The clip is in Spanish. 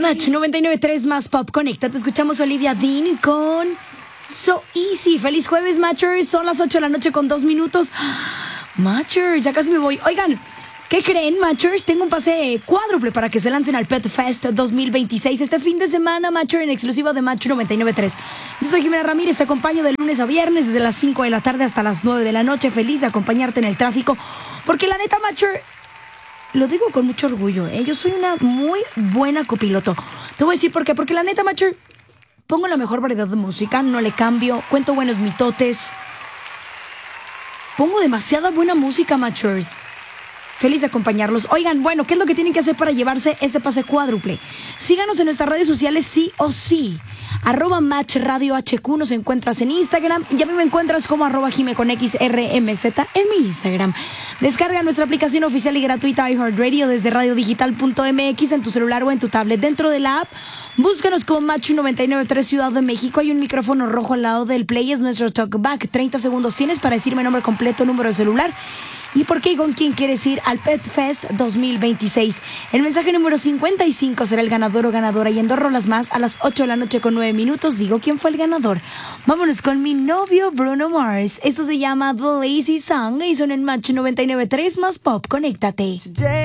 Match 99.3 más pop. Conecta, te escuchamos Olivia Dean con So Easy. Feliz jueves, Matchers. Son las 8 de la noche con 2 minutos. Matchers, ya casi me voy. Oigan, ¿qué creen, Matchers? Tengo un pase cuádruple para que se lancen al Pet Fest 2026 este fin de semana, Matcher, en exclusiva de Match 99.3. Yo soy Jimena Ramírez, te acompaño de lunes a viernes desde las 5 de la tarde hasta las 9 de la noche. Feliz de acompañarte en el tráfico, porque la neta, Matcher, lo digo con mucho orgullo, yo soy una muy buena copiloto. Te voy a decir por qué. Porque la neta, Matcher, pongo la mejor variedad de música, no le cambio, cuento buenos mitotes. Pongo demasiada buena música, Matchers. Feliz de acompañarlos. Oigan, bueno, ¿qué es lo que tienen que hacer para llevarse este pase cuádruple? Síganos en nuestras redes sociales sí o sí. @MatchRadioHQ nos encuentras en Instagram. Y a mí me encuentras como @JimeConXRMZ en mi Instagram. Descarga nuestra aplicación oficial y gratuita iHeartRadio desde radiodigital.mx en tu celular o en tu tablet. Dentro de la app, búscanos como Match 99.3 Ciudad de México. Hay un micrófono rojo al lado del play, es nuestro talkback. 30 segundos tienes para decirme nombre completo, número de celular y por qué y con quién quieres ir al Pet Fest 2026. El mensaje número 55 será el ganador o ganadora, y en 2 rolas más, a las 8 de la noche con 9 minutos, digo quién fue el ganador. Vámonos con mi novio Bruno Mars. Esto se llama The Lazy Song y son en Match 99.3 más pop. Conéctate.